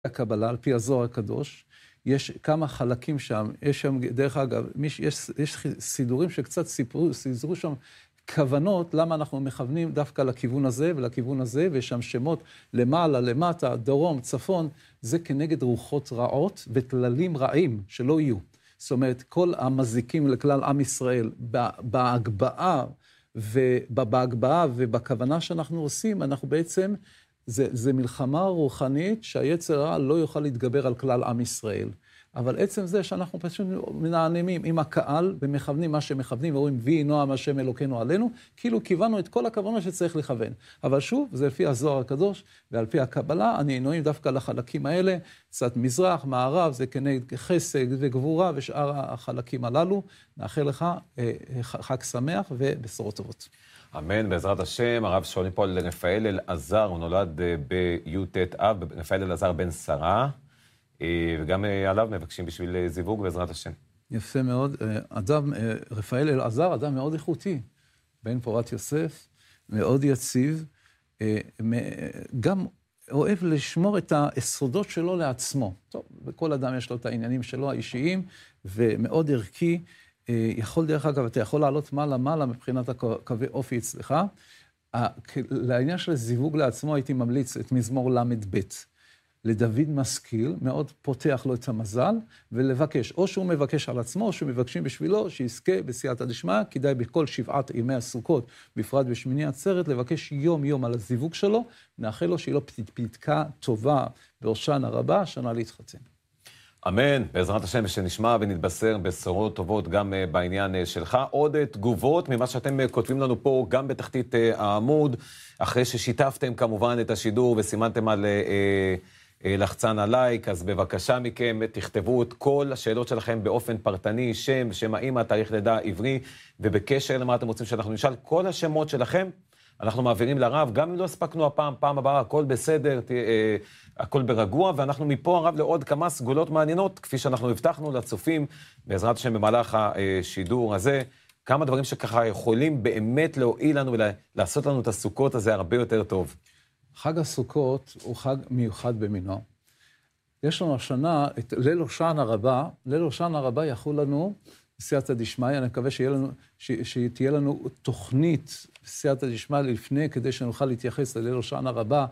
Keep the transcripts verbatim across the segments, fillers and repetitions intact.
הקבלה, על פי הזוהר הקדוש, יש כמה חלקים שם, יש שם, דרך אגב, יש, יש סידורים שקצת סיפרו, סידרו שם כוונות, למה אנחנו מכוונים דווקא לכיוון הזה ולכיוון הזה, ויש שם שמות למעלה, למטה, דרום, צפון, זה כנגד רוחות רעות וטללים רעים שלא יהיו. זאת אומרת, כל המזיקים לכלל עם ישראל, בהגבהה ובהגבהה ובכוונה שאנחנו עושים, אנחנו בעצם, זה, זה מלחמה רוחנית שהיצר הרע לא יוכל להתגבר על כלל עם ישראל. אבל עצם זה שאנחנו פשוט מנענמים עם הקהל ומכוונים מה שמכוונים, ואומרים וי נועם השם אלוקינו עלינו, כאילו כיוונו את כל הכוונה שצריך לכוון. אבל שוב, זה לפי הזוהר הקדוש ועל פי הקבלה, אני נועים דווקא לחלקים האלה, קצת מזרח, מערב, זה כנגד חסד וגבורה ושאר החלקים הללו. נאחל לך חג שמח ובשורות טובות. אמן, בעזרת השם. הרב שואלים פה על רפאל אלעזר, הוא נולד בי"ט אב, רפאל אלעזר בן שרה. וגם עליו מבקשים בשביל זיווג בעזרת השם. יפה מאוד. אדם, רפאל אלעזר, אדם מאוד איכותי. בן פורת יוסף, מאוד יציב, גם אוהב לשמור את היסודות שלו לעצמו. טוב, וכל אדם יש לו את העניינים שלו האישיים, ומאוד ערכי. יכול דרך אגב, אתה יכול לעלות מעלה-מעלה מבחינת הקווי אופי אצלך. לעניין של זיווג לעצמו הייתי ממליץ את מזמור למד ב'. לדוד משכיל, מאוד פותח לו את המזל, ולבקש, או שהוא מבקש על עצמו, או שמבקשים בשבילו, שיזכה בסייעתא דשמיא, כדאי בכל שבעת ימי הסוכות, בפרט בשמיני עצרת, לבקש יום יום על הזיווג שלו, נאחל לו שיהיה לו פתקה טובה בהושענא רבה, שנה להתחתן. אמן, בעזרת השם, שנשמע ונתבשר בשורות טובות גם בעניין שלך. עוד תגובות ממה שאתם כותבים לנו פה, גם בתחתית העמוד, אחרי ששיתפתם כמובן את השידור וסימנתם על לחצן הלייק, אז בבקשה מכם, תכתבו את כל השאלות שלכם באופן פרטני, שם, שם האמא, תאריך לידה עברי, ובקשר למה אתם רוצים שאנחנו נשאל, כל השמות שלכם, אנחנו מעבירים לרב, גם אם לא הספקנו הפעם, פעם הבאה, הכל בסדר, תה, אה, הכל ברגוע, ואנחנו מפה הרב לעוד כמה סגולות מעניינות, כפי שאנחנו הבטחנו לצופים, בעזרת השם במהלך השידור הזה, כמה דברים שככה יכולים באמת להועיל לנו ולעשות לנו את הסוכות הזה הרבה יותר טוב. חג הסוכות הוא חג מיוחד במינו. יש לנו השנה את ליל הושענא רבה, ליל הושענא רבה יחול לנו בסייעתא דשמיא, אני מקווה שיהיה לנו, ש, שתהיה לנו תוכנית בסייעתא דשמיא לפני, כדי שנוכל להתייחס לליל הושענא רבה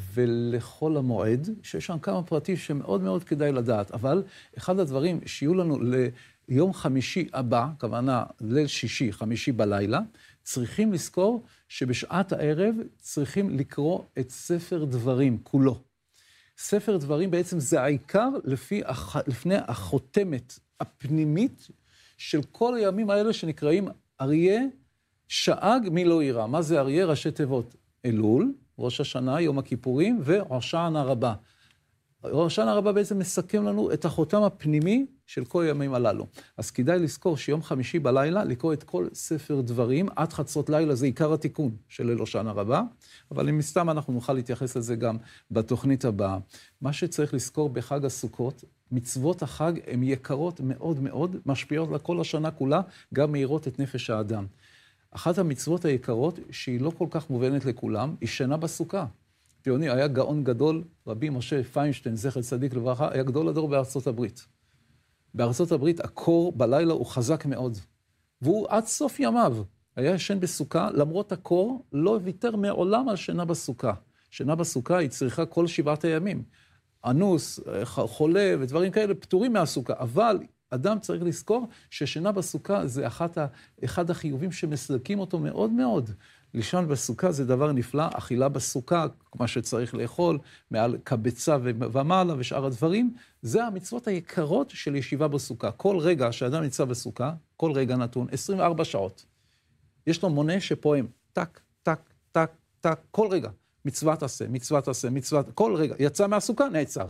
ולכל המועד, שיש שם כמה פרטים שמאוד מאוד כדאי לדעת, אבל אחד הדברים שיהיו לנו ליום חמישי הבא, כוונה ליל שישי, חמישי בלילה, צריכים לזכור שבשעת הערב צריכים לקרוא את ספר דברים כולו. ספר דברים בעצם זה העיקר לפי, לפני החותמת הפנימית של כל הימים האלה שנקראים אריה, שאג, מי לא יראה. מה זה אריה? ראשי תיבות. אלול, ראש השנה, יום הכיפורים, והושענא רבה. הושענא רבה בעצם מסכם לנו את החותם הפנימי של כל הימים הללו. אז כדאי לזכור שיום חמישי בלילה, לקרוא את כל ספר דברים, עד חצות לילה, זה עיקר התיקון של ליל הושענא רבה, אבל אם מסתם אנחנו נוכל להתייחס לזה גם בתוכנית הבאה. מה שצריך לזכור בחג הסוכות, מצוות החג הן יקרות מאוד מאוד, משפיעות לכל השנה כולה, גם מאירות את נפש האדם. אחת המצוות היקרות, שהיא לא כל כך מובנת לכולם, היא שינה בסוכה. פיוני, היה גאון גדול, רבי משה פיינשטיין, זכר צדיק לברכה, היה גדול הדור בארצות הברית. בארצות הברית הקור בלילה הוא חזק מאוד, והוא עד סוף ימיו היה ישן בסוכה, למרות הקור לא ויתר מעולם על שינה בסוכה. שינה בסוכה היא צריכה כל שבעת הימים. אנוס, חולה ודברים כאלה פטורים מהסוכה, אבל אדם צריך לזכור ששינה בסוכה זה אחת ה, אחד החיובים שמסלקים אותו מאוד מאוד. לישון בסוכה זה דבר נפלא, אכילה בסוכה, מה שצריך לאכול, מעל קבצה ומעלה ושאר הדברים, זה המצוות היקרות של ישיבה בסוכה. כל רגע שאדם נמצא בסוכה, כל רגע נתון, עשרים וארבע שעות. יש לו מונה שפועם, טק, טק, טק, טק, כל רגע. מצוות עשה, מצוות עשה, מצוות, כל רגע. יצא מהסוכה, נעצר.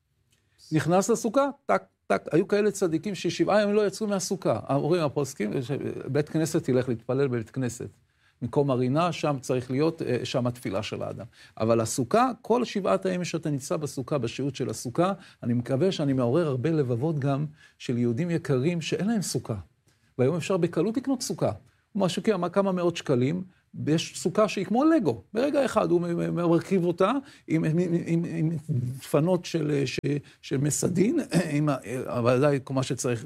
נכנס לסוכה, טק, טק. היו כאלה צדיקים ששבעה ימים לא יצאו מהסוכה. ההורים הפוסקים, בית כנסת תלך להתפלל בבית כנסת. מקום הרינה, שם צריך להיות, שם התפילה של האדם. אבל הסוכה, כל שבעת הימים שאתה נמצא בסוכה, בשהות של הסוכה, אני מקווה שאני מעורר הרבה לבבות גם של יהודים יקרים שאין להם סוכה. והיום אפשר בקלות לקנות סוכה. הוא משהו כמה מאות שקלים, יש סוכה שהיא כמו לגו. ברגע אחד הוא מרכיב אותה עם, עם, עם, עם דפנות של, של, של מסדין, עם, אבל עדיין כל מה שצריך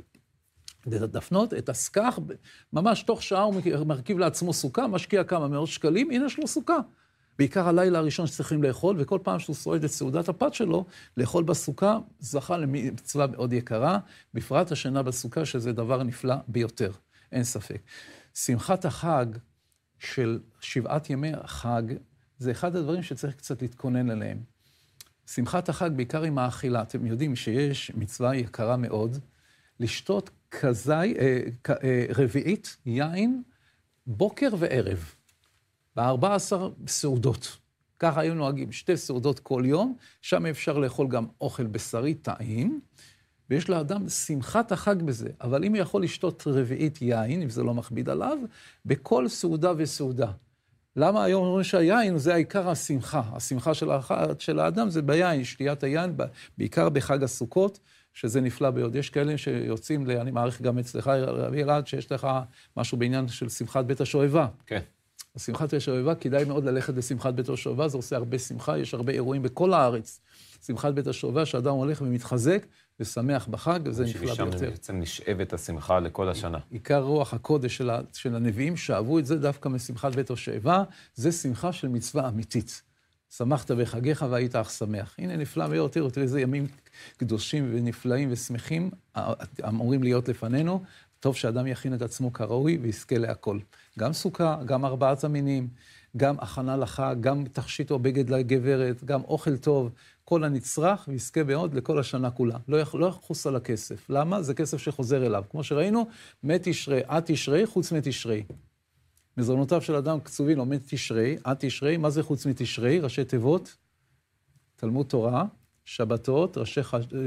דפנות, את הסכך, ממש תוך שעה הוא מרכיב לעצמו סוכה, משקיע כמה מאות שקלים, הנה יש לו סוכה. בעיקר הלילה הראשון שצריכים לאכול, וכל פעם שהוא שורד את סעודת הפת שלו, לאכול בסוכה זכה למצווה מאוד יקרה, בפרט השינה בסוכה, שזה דבר נפלא ביותר, אין ספק. שמחת החג של שבעת ימי החג, זה אחד הדברים שצריך קצת להתכונן עליהם. שמחת החג בעיקר עם האכילה, אתם יודעים שיש מצווה יקרה מאוד, לשתות כזי, אה, אה, רביעית יין, בוקר וערב. ב-ארבע עשרה סעודות. ככה היו נוהגים, שתי סעודות כל יום, שם אפשר לאכול גם אוכל בשרי טעים, ויש לאדם שמחת החג בזה, אבל אם הוא יכול לשתות רביעית יין, אם זה לא מכביד עליו, בכל סעודה וסעודה. למה היום אומרים שהיין זה העיקר השמחה? השמחה של, האחד, של האדם זה ביין, שתיית היין, בעיקר בחג הסוכות, שזה נפלא ביוד. יש כאלה שיוצאים, אני מעריך גם אצלך, רבי אלעד, שיש לך משהו בעניין של שמחת בית השואבה. כן. שמחת בית השואבה, כדאי מאוד ללכת לשמחת בית השואבה, זה עושה הרבה שמחה, יש הרבה אירועים בכל הארץ. שמחת בית השואבה, שאדם הולך ומתחזק ושמח בחג, וזה נפלא ביותר. שמשם בעצם נשאבת השמחה לכל השנה. עיקר רוח הקודש של, של הנביאים, שאהבו את זה דווקא משמחת בית השואבה, זה שמחה של מצווה אמיתית. שמחת בחגיך והיית אך שמח. הנה נפלא ביותר, תראה איזה ימים קדושים ונפלאים ושמחים, אמורים להיות לפנינו. טוב שאדם יכין את עצמו כראוי ויזכה להכל. גם סוכה, גם ארבעת המינים, גם הכנה לחג, גם תכשיט או בגד לגברת, גם אוכל טוב, כל הנצרך ויזכה מאוד לכל השנה כולה. לא, יח, לא יחוס על הכסף. למה? זה כסף שחוזר אליו. כמו שראינו, מת תשרי, עד תשרי, חוץ מתשרי. מזונותיו של אדם קצובים לו מת תשרי, עד תשרי, מה זה חוץ מתשרי? ראשי תיבות, תלמוד תורה, שבתות, ראשי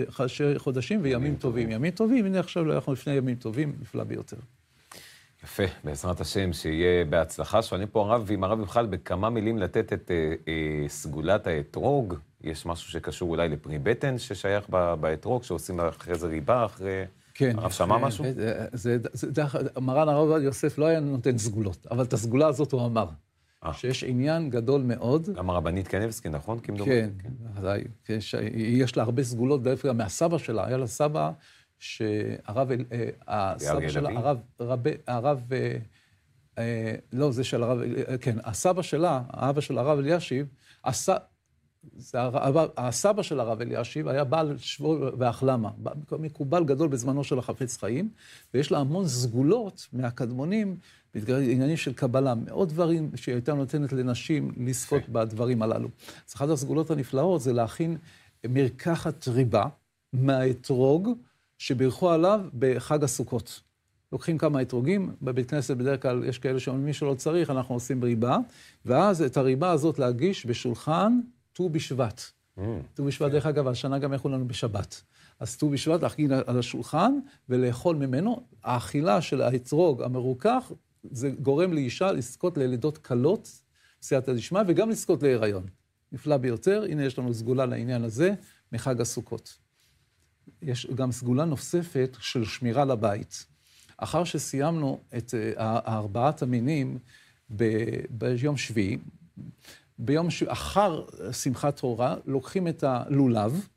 חודשים וימים טובים. ימים טובים, הנה עכשיו אנחנו לפני ימים טובים, נפלא ביותר. יפה, בעזרת השם, שיהיה בהצלחה. שואלים פה הרב, ואם הרב יוכל בכמה מילים לתת את אה, אה, סגולת האתרוג, יש משהו שקשור אולי לפרי בטן ששייך באתרוג, שעושים אחרי זה ריבה, אחרי... כן. הרב שמע משהו? זה, זה, זה, זה, מרן הרב עובדיה יוסף לא היה נותן סגולות, אבל את הסגולה הזאת הוא אמר. 아. שיש עניין גדול מאוד. גם הרבנית קניבסקי, נכון? כן, כן. כן. יש לה הרבה סגולות, דווקא מהסבא שלה, היה לה סבא שהרב, הסבא שלה, הרב, הרב, הרב, לא, זה של הרב, כן, הסבא שלה, האבא של הרב אלישיב, הסבא, זה הרב, הסבא של הרב אלישיב היה בעל שבוע והחלמה, מקובל גדול בזמנו של החפץ חיים, ויש לה המון סגולות מהקדמונים, בעניינים של קבלה, מאוד דברים שהיא הייתה נותנת לנשים לזכות בדברים הללו. אז אחת הסגולות הנפלאות זה להכין מרקחת ריבה מהאתרוג שבירכו עליו בחג הסוכות. לוקחים כמה אתרוגים, בבית כנסת בדרך כלל יש כאלה שאומרים מי שלא צריך, אנחנו עושים ריבה, ואז את הריבה הזאת להגיש בשולחן ט"ו בשבט. ט"ו בשבט, דרך אגב, השנה גם יכולנו לנו בשבת. אז ט"ו בשבט להכין על השולחן ולאכול ממנו. האכילה של האתרוג המרוכך, זה גורם לאישה לזכות ללידות קלות, סייעתא דשמיא, וגם לזכות להיריון. נפלא ביותר, הנה יש לנו סגולה לעניין הזה, מחג הסוכות. יש גם סגולה נוספת של שמירה לבית. אחר שסיימנו את ארבעת המינים ביום שביעי, ביום ש... אחר שמחת תורה, לוקחים את הלולב,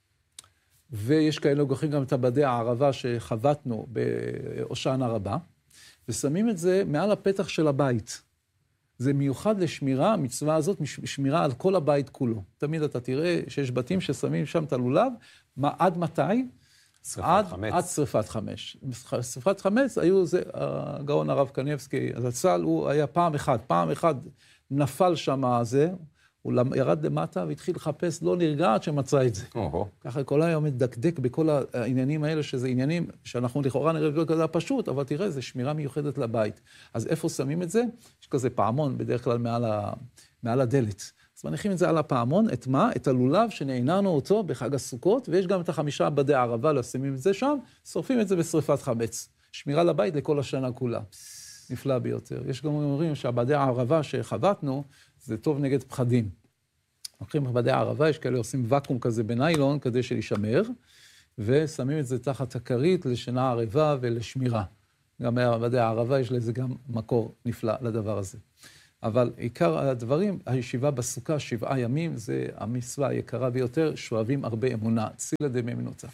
ויש כאלה לוקחים גם את הבדי הערבה שחבטנו בהושענא רבה, ושמים את זה מעל הפתח של הבית. זה מיוחד לשמירה, המצווה הזאת, שמירה על כל הבית כולו. תמיד אתה תראה שיש בתים ששמים שם את הלולב, מה, עד מתי? שריפת עד, חמץ. עד שריפת חמץ. שריפת חמץ, היו זה, הגאון הרב קניבסקי, הזצ"ל, הוא היה פעם אחת, פעם אחת נפל שם הזה, הוא ירד למטה והתחיל לחפש, לא נרגע עד שמצא את זה. אוהו. ככה כל היום מדקדק בכל העניינים האלה, שזה עניינים שאנחנו לכאורה נראה לא כזה פשוט, אבל תראה, זה שמירה מיוחדת לבית. אז איפה שמים את זה? יש כזה פעמון, בדרך כלל מעל, ה... מעל הדלת. אז מניחים את זה על הפעמון, את מה? את הלולב שנעננו אותו בחג הסוכות, ויש גם את החמישה בדי הערבה, לשימים את זה שם, שורפים את זה בשריפת חמץ. שמירה לבית לכל השנה כולה. נפלא ביותר. יש גם אומרים שהבדי הערבה שחבטנו, זה טוב נגד פחדים. לוקחים בדי הערבה, יש כאלה עושים וקום כזה בניילון כדי שישמר, ושמים את זה תחת הכרית לשינה ערבה ולשמירה. גם בדי הערבה יש לזה גם מקור נפלא לדבר הזה. אבל עיקר הדברים, הישיבה בסוכה, שבעה ימים, זה המצווה היקרה ביותר, שואבים הרבה אמונה, צילה דמאמינותא.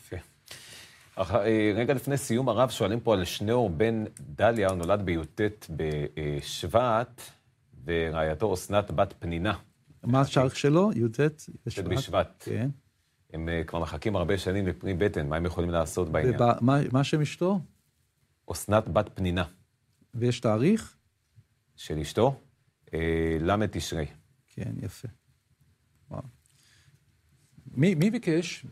רגע לפני סיום הרב, שואלים פה על שניאור בן דליה, הוא נולד בי"ט בשבט, ורעייתו אסנת בת פנינה. מה השארך שלו? י"ט בשבט. בשבט. כן. הם כבר מחכים הרבה שנים לפרי בטן, מה הם יכולים לעשות בעניין? מה שם אשתו? אסנת בת פנינה. ויש תאריך? של אשתו? למד תשרי. כן, יפה. וואו. מי, מי ביקש?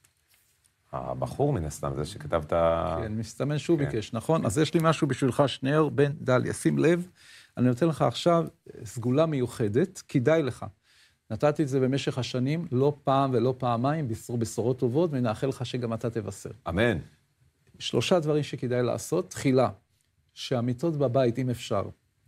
הבחור מן הסתם, זה שכתב את ה... כן, מסתמן שהוא כן. ביקש, נכון? אז יש לי משהו בשבילך, שניאור בן דליה. שים לב, אני נותן לך עכשיו סגולה מיוחדת, כדאי לך. נתתי את זה במשך השנים, לא פעם ולא פעמיים, בישר בשורות טובות, ונאחל לך שגם אתה תבשר. אמן. שלושה דברים שכדאי לעשות. תחילה, שהמיטות בבית, אם אפשר,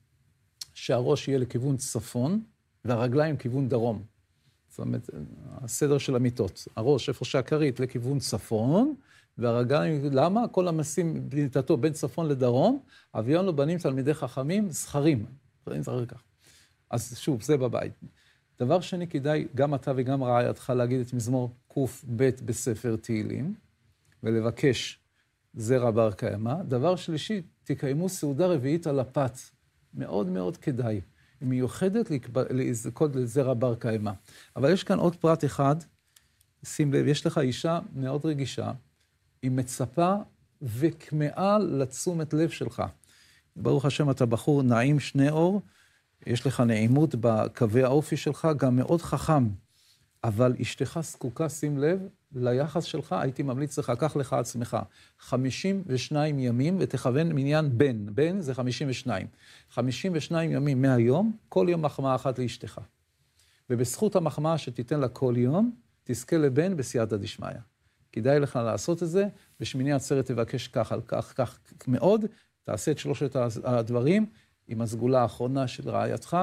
שהראש יהיה לכיוון צפון, והרגליים כיוון דרום. זאת אומרת, הסדר של המיטות. הראש, איפה שהכרית, לכיוון צפון, והרגליים, למה? כל המסים בניתתו בין צפון לדרום, אביון ובנים תלמידי חכמים, זכרים. אז שוב, זה בבית. דבר שני, כדאי, גם אתה וגם רעייתך להגיד את מזמור ק"ב בספר תהילים, ולבקש זרע בר קיימא. דבר שלישי, תקיימו סעודה רביעית על הפת. מאוד מאוד כדאי. היא מיוחדת לזכות לזרע בר קיימא. אבל יש כאן עוד פרט אחד, שים לב, יש לך אישה מאוד רגישה, היא מצפה וכמאה לתשומת לב שלך. ברוך השם, אתה בחור נעים שניאור, יש לך נעימות בקווי האופי שלך, גם מאוד חכם, אבל אשתך זקוקה, שים לב, ליחס שלך, הייתי ממליץ לך, קח לך עצמך, חמישים ושניים ימים, ותכוון מניין בן, בן זה חמישים ושניים. חמישים ושניים ימים מהיום, כל יום מחמאה אחת לאשתך. ובזכות המחמאה שתיתן לה כל יום, תזכה לבן בסייעתא דשמיא. כדאי לך לעשות את זה, בשמיני עצרת תבקש כך על כך, כך מאוד, תעשה את שלושת הדברים, עם הסגולה האחרונה של רעייתך,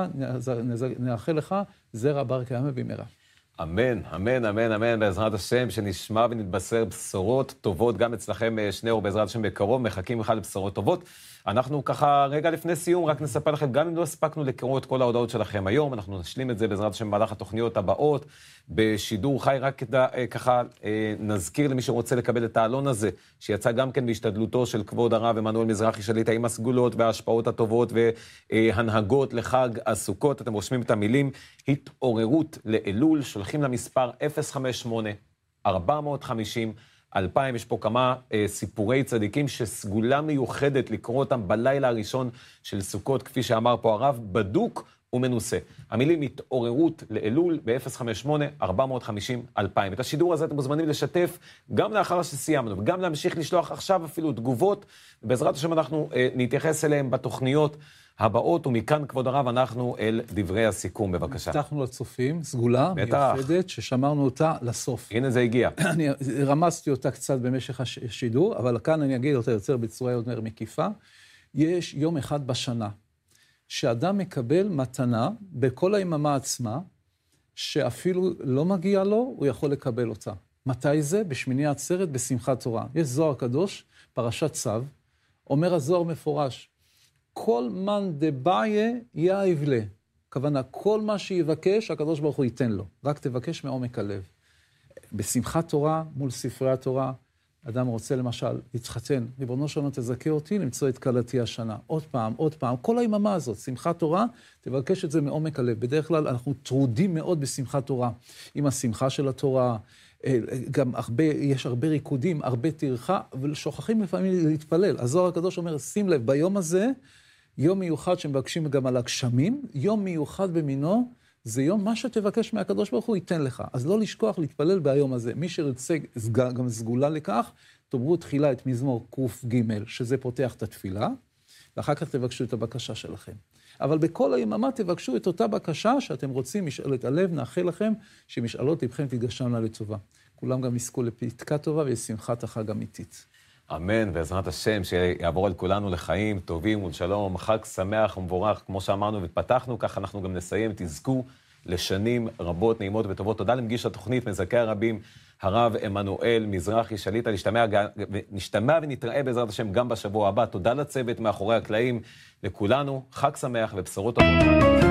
נאחל לך זרע בר קיימא במהרה. אמן, אמן, אמן, אמן, בעזרת השם, שנשמע ונתבשר בשורות טובות, גם אצלכם שניאור בעזרת השם בקרוב, מחכים אחד לבשורות טובות. אנחנו ככה רגע לפני סיום, רק נספר לכם, גם אם לא הספקנו לקרוא את כל ההודעות שלכם היום, אנחנו נשלים את זה בעזרת השם במהלך התוכניות הבאות, בשידור חי, רק ככה נזכיר למי שרוצה לקבל את העלון הזה, שיצא גם כן בהשתדלותו של כבוד הרב עמנואל מזרחי שליט"א, עם הסגולות וההשפעות הטובות והנהגות לחג הסוכות. אתם רושמים את המילים התעוררות לאלול, שולחים למספר אפס חמש שמונה ארבע חמשים אלפיים. יש פה כמה אה, סיפורי צדיקים שסגולה מיוחדת לקרוא אותם בלילה הראשון של סוכות, כפי שאמר פה הרב, בדוק ומנוסה. המילים התעוררות לאלול ב-אפס חמש שמונה ארבע חמשים אלפיים. את השידור הזה אתם מוזמנים לשתף גם לאחר שסיימנו, וגם להמשיך לשלוח עכשיו אפילו תגובות, ובעזרת השם אנחנו אה, נתייחס אליהם בתוכניות הבאות, ומכאן כבוד הרב אנחנו אל דברי הסיכום, בבקשה. הבטחנו לצופים, סגולה מיוחדת ששמרנו אותה לסוף. הנה זה הגיע. אני רמזתי אותה קצת במשך השידור, אבל כאן אני אגיד אותה יותר בצורה יותר מקיפה. יש יום אחד בשנה, שאדם מקבל מתנה בכל היממה עצמה, שאפילו לא מגיע לו, הוא יכול לקבל אותה. מתי זה? בשמיני עצרת, בשמחת תורה. יש זוהר קדוש, פרשת צו, אומר הזוהר מפורש, כל מן דבעיה יאיב לה. הכוונה, כל מה שיבקש, הקדוש ברוך הוא ייתן לו. רק תבקש מעומק הלב. בשמחת תורה, מול ספרי התורה, אדם רוצה למשל להתחתן, ריבונו שלנו תזכה אותי למצוא את כלתי השנה. עוד פעם, עוד פעם, כל היממה הזאת, שמחת תורה, תבקש את זה מעומק הלב. בדרך כלל אנחנו טרודים מאוד בשמחת תורה. עם השמחה של התורה, גם הרבה, יש הרבה ריקודים, הרבה טרחה, ושוכחים לפעמים להתפלל. הזוהר הקדוש אומר, שים לב, ביום הזה, יום מיוחד שמבקשים גם על הגשמים, יום מיוחד במינו, זה יום מה שתבקש מהקדוש ברוך הוא ייתן לך. אז לא לשכוח להתפלל ביום הזה. מי שרצה גם סגולה לכך, תאמרו תחילה את מזמור ק"ג, שזה פותח את התפילה, ואחר כך תבקשו את הבקשה שלכם. אבל בכל היממה תבקשו את אותה בקשה שאתם רוצים, משאלת הלב, נאחל לכם שמשאלות לבכם תתגשמנה לטובה. כולם גם יזכו לפתקה טובה ושמחת החג אמיתית. אמן, בעזרת השם, שיעבור על כולנו לחיים טובים ולשלום, חג שמח ומבורך, כמו שאמרנו ופתחנו, כך אנחנו גם נסיים, תזכו לשנים רבות, נעימות וטובות. תודה למגיש התוכנית, מזכה הרבים, הרב עמנואל מזרחי שליט"א, נשתמע, נשתמע ונתראה בעזרת השם גם בשבוע הבא. תודה לצוות מאחורי הקלעים, לכולנו, חג שמח ובשורות טובות.